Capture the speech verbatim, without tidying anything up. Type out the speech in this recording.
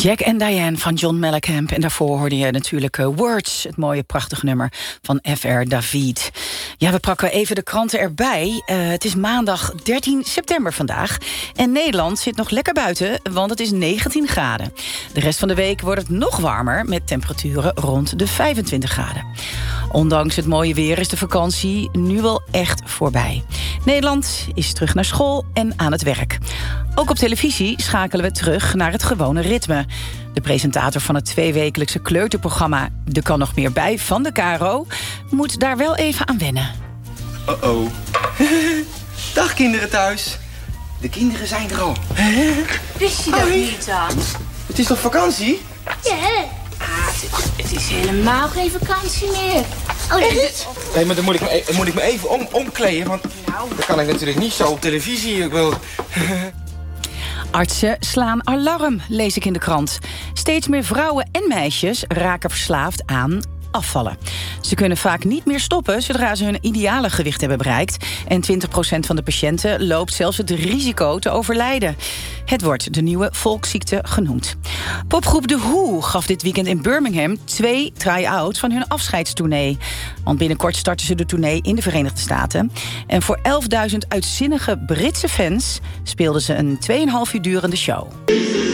Jack en Diane van John Mellencamp. En daarvoor hoorde je natuurlijk uh, Words, het mooie prachtige nummer van F R David. Ja, we pakken even de kranten erbij. Uh, het is maandag dertien september vandaag. En Nederland zit nog lekker buiten, want het is negentien graden. De rest van de week wordt het nog warmer, met temperaturen rond de vijfentwintig graden. Ondanks het mooie weer is de vakantie nu wel echt voorbij. Nederland is terug naar school en aan het werk. Ook op televisie schakelen we terug naar het gewone ritme. De presentator van het tweewekelijkse kleuterprogramma De Kan Nog Meer Bij van de Caro moet daar wel even aan wennen. Oh-oh. Dag kinderen thuis. De kinderen zijn er al. Wist je dat Hoi. niet dan? Het is toch vakantie? Ja. Ah, het, het is helemaal geen vakantie meer. Oh, echt? Nee, maar dan moet ik me, e- moet ik me even om, omkleden, want Nou. dan kan ik natuurlijk niet zo op televisie. Ik wil... Artsen slaan alarm, lees ik in de krant. Steeds meer vrouwen en meisjes raken verslaafd aan afvallen. Ze kunnen vaak niet meer stoppen zodra ze hun ideale gewicht hebben bereikt. En twintig procent van de patiënten loopt zelfs het risico te overlijden. Het wordt de nieuwe volksziekte genoemd. Popgroep The Who gaf dit weekend in Birmingham twee try-outs van hun afscheidstournee. Want binnenkort starten ze de tournee in de Verenigde Staten. En voor elfduizend uitzinnige Britse fans speelden ze een twee en een half uur durende show.